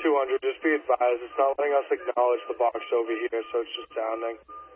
200, just be advised, it's not letting us acknowledge the box over here, so it's just sounding.